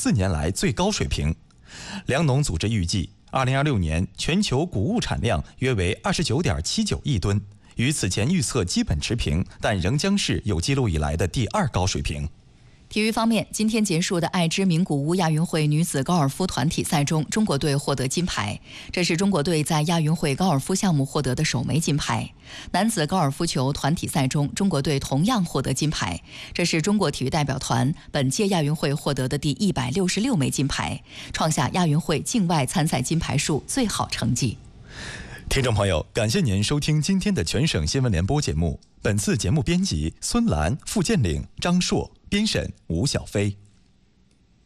4年来最高水平。粮农组织预计，2026年全球谷物产量约为29.79亿吨，与此前预测基本持平，但仍将是有记录以来的第2高水平。 体育方面，今天结束的爱知名古屋亚运会女子高尔夫团体赛中，中国队获得金牌，这是中国队在亚运会高尔夫项目获得的首枚金牌。男子高尔夫球团体赛中，中国队同样获得金牌，这是中国体育代表团本届亚运会获得的第166枚金牌，创下亚运会境外参赛金牌数最好成绩。 听众朋友，感谢您收听今天的全省新闻联播节目。本次节目编辑孙兰、付建岭、张硕，编审吴小飞。